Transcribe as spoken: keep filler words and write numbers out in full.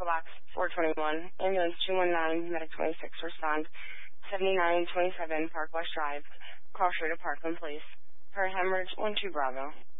Echo Box four twenty-one, ambulance two one nine, medic twenty-six, respond, seventy-nine twenty-seven Park West Drive, call straight to Parkland Police. For hemorrhage, one two Bravo.